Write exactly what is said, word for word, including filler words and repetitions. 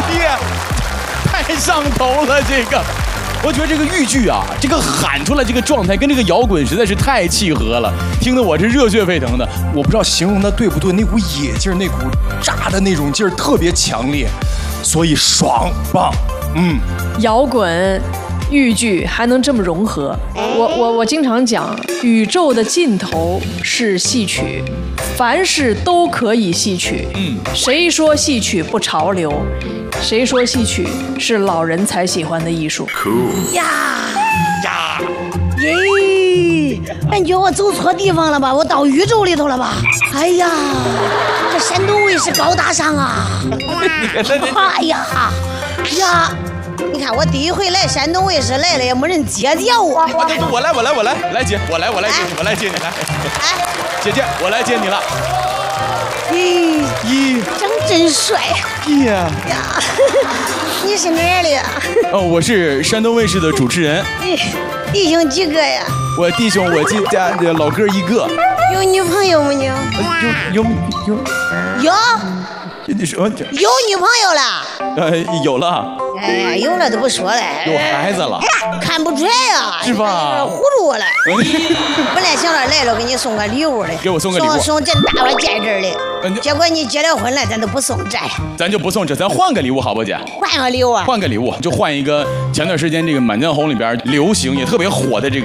呀，太上头了这个。我觉得这个豫剧啊，这个喊出来这个状态跟这个摇滚实在是太契合了，听得我是热血沸腾的。 我不知道形容的对不对，那股野劲儿，那股炸的那种劲儿特别强烈，所以爽棒。嗯， 摇滚、豫剧还能这么融合，我我我经常讲，宇宙的尽头是戏曲，凡事都可以戏曲。嗯，谁说戏曲不潮流？谁说戏曲是老人才喜欢的艺术？ Cool. 呀呀耶！感觉我走错地方了吧？我到宇宙里头了吧？哎呀，这山东卫视高大上啊！哎呀呀！你看我第一回来山东卫视来了，也没人接见我。 我来，我来，我来，来接，我来，我来接，我来接你来。哎，姐姐，我来接你了。 咦咦， 长真帅！ 咦呀，你是哪儿的？ 哦，我是山东卫视的主持人。 弟兄几个呀？ 我弟兄，我这家的老哥一个。 有女朋友没呢？ 有有有有。 你说有女朋友了？ 呃，有了。 哎呀，有了都不说了。 有孩子了。 看不出来呀， 是吧？ 唬住我了。本来想着来了给你送个礼物的， 给我送个礼物， 送送这大把戒指的。结果你结了婚了，咱都不送这。 咱就不送这，咱换个礼物好不姐？ 换个礼物啊？ 换个礼物，就换一个前段时间这个《满江红》里边流行也特别火的这个。